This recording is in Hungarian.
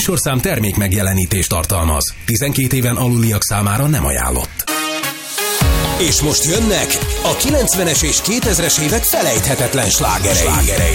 műsorszám termék megjelenítést tartalmaz. 12 éven aluliak számára nem ajánlott. És most jönnek a 90-es és 2000-es évek felejthetetlen slágerei.